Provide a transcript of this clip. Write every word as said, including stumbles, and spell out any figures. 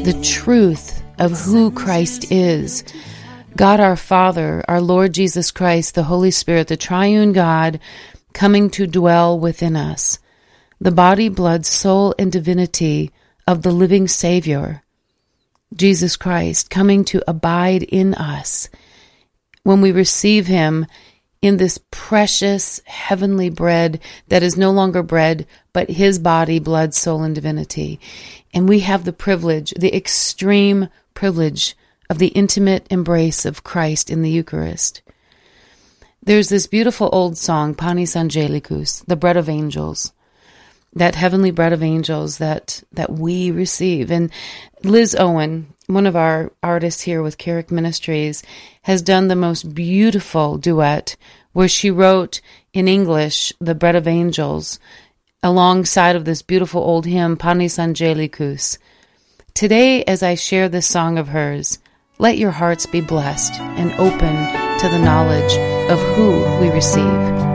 the truth of who Christ is. God our Father, our Lord Jesus Christ, the Holy Spirit, the triune God, coming to dwell within us. The body, blood, soul, and divinity of the living Savior, Jesus Christ, coming to abide in us. When we receive him in this precious heavenly bread that is no longer bread, but his body, blood, soul, and divinity. And we have the privilege, the extreme privilege of the intimate embrace of Christ in the Eucharist. There's this beautiful old song, Panis Angelicus, the bread of angels, that heavenly bread of angels that, that we receive. And Liz Owen, one of our artists here with Carrick Ministries, has done the most beautiful duet where she wrote in English the bread of angels alongside of this beautiful old hymn, Panis Angelicus. Today, as I share this song of hers, let your hearts be blessed and open to the knowledge of who we receive.